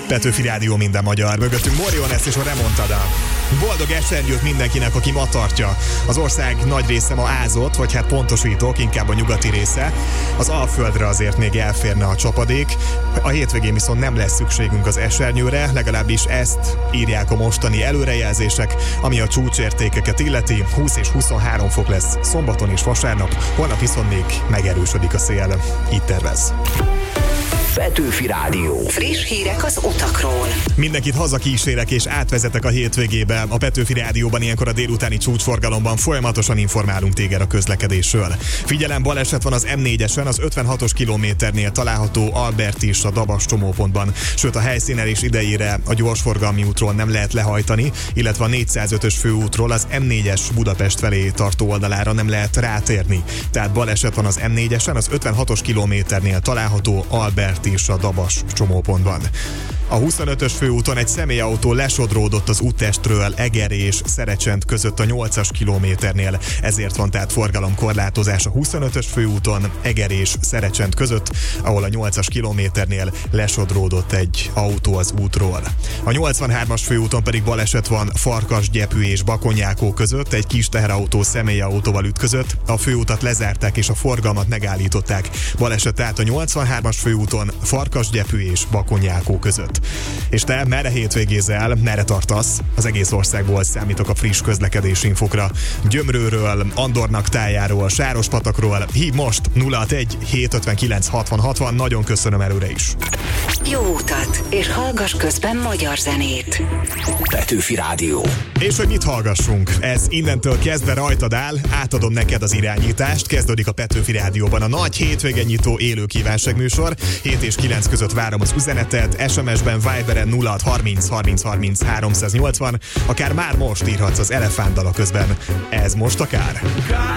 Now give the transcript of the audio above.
Petőfi Rádió minden magyar. Mögöttünk Morioness és a Remontada. Boldog esernyőt mindenkinek, aki ma tartja. Az ország nagy része ma ázott, vagy hát pontosítok, inkább a nyugati része. Az Alföldre azért még elférne a csapadék. A hétvégén viszont nem lesz szükségünk az esernyőre, legalábbis ezt írják a mostani előrejelzések, ami a csúcsértékeket illeti. 20 és 23 fok lesz szombaton és vasárnap, holnap viszont még megerősödik a szél. Így tervez. Petőfi Rádió. Friss hírek az utakról. Mindenkit hazakísérek és átvezetek a hétvégébe. A Petőfi Rádióban ilyenkor a délutáni csúcsforgalomban folyamatosan informálunk téged a közlekedésről. Figyelem, baleset van az M4-esen, az 56-os kilométernél található Albert is a Dabas csomópontban. Sőt, a helyszínelés idejére a gyorsforgalmi útról nem lehet lehajtani, illetve a 405-ös főútról az M4-es Budapest felé tartó oldalára nem lehet rátérni. Tehát baleset van az M4-esen, az 56-os kilométernél található Albert is a Dabas csomópontban. A 25-ös főúton egy személyautó lesodródott az úttestről Eger és Szerecsend között a 8-as kilométernél. Ezért van tehát forgalomkorlátozás a 25-ös főúton Eger és Szerecsend között, ahol a 8-as kilométernél lesodródott egy autó az útról. A 83-as főúton pedig baleset van Farkasgyepű és Bakonyákó között, egy kis teherautó személyautóval ütközött, a főutat lezárták és a forgalmat megállították. Baleset tehát a 83-as főúton Farkasgyepű és Bakonyákó között. És te merre hétvégézel, merre tartasz? Az egész országból számítok a friss közlekedési infokra. Gyömrőről, Andornak tájáról, Sárospatakról. Hív most 061 759 60 60. Nagyon köszönöm előre is. Jó utat, és hallgass közben magyar zenét. Petőfi Rádió. És hogy mit hallgassunk? Ez innentől kezdve rajtad áll, átadom neked az irányítást. Kezdődik a Petőfi Rádióban a nagy hétvége nyitó élő kívánságműsor. 7 és 9 között várom az üzenetet, SMS-ben, Viberen 0630 30 30 380, akár már most írhatsz az elefántdala közben. Ez most akár.